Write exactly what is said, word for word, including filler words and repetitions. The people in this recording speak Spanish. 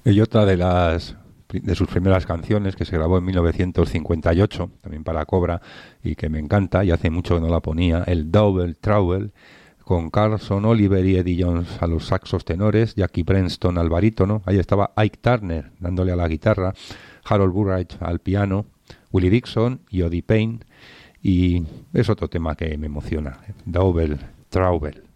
Y otra de las de sus primeras canciones que se grabó en mil novecientos cincuenta y ocho, también para Cobra, y que me encanta, y hace mucho que no la ponía, el Double Trouble, con Carlson, Oliver y Eddie Jones a los saxos tenores, Jackie Brenston al barítono, ahí estaba Ike Turner dándole a la guitarra, Harold Burrage al piano, Willie Dixon y Oddie Payne, y es otro tema que me emociona, Double Trouble.